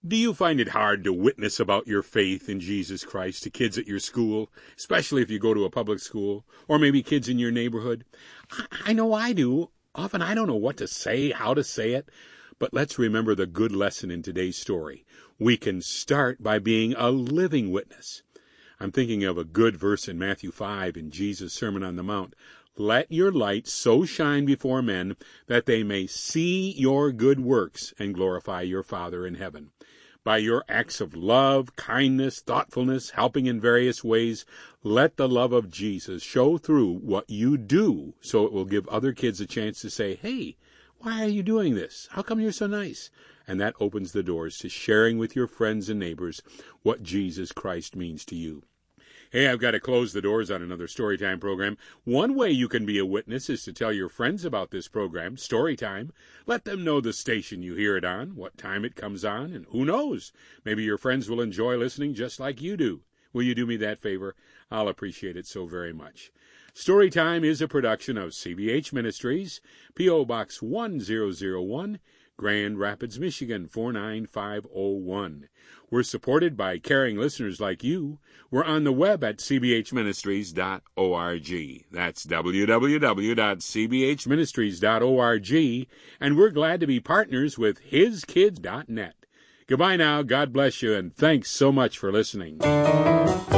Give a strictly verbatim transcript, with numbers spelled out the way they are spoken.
Do you find it hard to witness about your faith in Jesus Christ to kids at your school, especially if you go to a public school, or maybe kids in your neighborhood? I, I know I do. Often I don't know what to say, how to say it. But let's remember the good lesson in today's story. We can start by being a living witness. I'm thinking of a good verse in Matthew five in Jesus' Sermon on the Mount. Let your light so shine before men that they may see your good works and glorify your Father in heaven. By your acts of love, kindness, thoughtfulness, helping in various ways, let the love of Jesus show through what you do so it will give other kids a chance to say, hey, why are you doing this? How come you're so nice? And that opens the doors to sharing with your friends and neighbors what Jesus Christ means to you. Hey, I've got to close the doors on another Storytime program. One way you can be a witness is to tell your friends about this program, Storytime. Let them know the station you hear it on, what time it comes on, and who knows, maybe your friends will enjoy listening just like you do. Will you do me that favor? I'll appreciate it so very much. Storytime is a production of C B H Ministries, P O Box one zero zero one, Grand Rapids, Michigan four nine five oh one. We're supported by caring listeners like you. We're on the web at c b h ministries dot org. That's w w w dot c b h ministries dot org. And we're glad to be partners with his kids dot net. Goodbye now. God bless you, and thanks so much for listening.